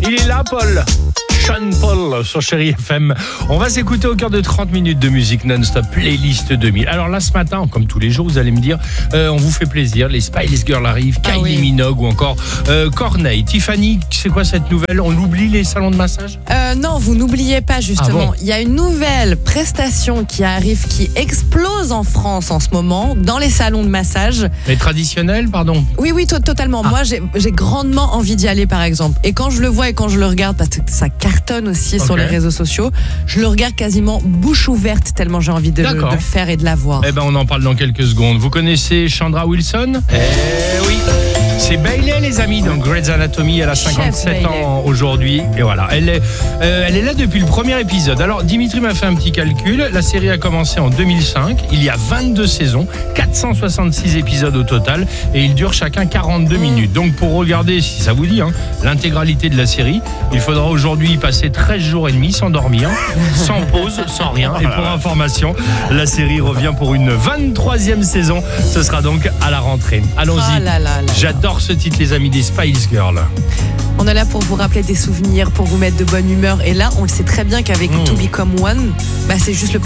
Il est là, Paul. Sean Paul sur Chérie FM. On va s'écouter au cœur de 30 minutes de musique non-stop, playlist 2000. Alors là, ce matin, comme tous les jours, vous allez me dire, on vous fait plaisir. Les Spice Girls arrivent, Kylie Minogue ou encore Corneille. Tiffany, c'est quoi cette nouvelle? On oublie les salons de massage? Non, vous n'oubliez pas justement. Ah bon? Il y a une nouvelle prestation qui arrive, qui explose en France en ce moment, dans les salons de massage. Mais traditionnels, pardon? Oui, totalement. Moi, j'ai grandement envie d'y aller, par exemple. Et quand je le vois et quand je le regarde, parce que ça cartonne aussi sur les réseaux sociaux, je le regarde quasiment bouche ouverte, tellement j'ai envie de le faire et de la voir. Eh ben, on en parle dans quelques secondes. Vous connaissez Chandra Wilson? Eh oui. C'est Bailey, les amis, dans Grey's Anatomy. Elle a 57 ans aujourd'hui. Et voilà, elle est là depuis le premier épisode. Alors, Dimitri m'a fait un petit calcul. La série a commencé en 2005. Il y a 22 saisons, 466 épisodes au total. Et ils durent chacun 42 minutes. Donc, pour regarder, si ça vous dit, l'intégralité de la série, il faudra aujourd'hui y passer 13 jours et demi sans dormir, sans pause, sans rien. Et pour information, la série revient pour une 23e saison. Ce sera donc à la rentrée. Allons-y. J'adore ce titre, les amis, des Spice Girls. On est là pour vous rappeler des souvenirs, pour vous mettre de bonne humeur. Et là, on le sait très bien qu'avec To Become One, c'est juste le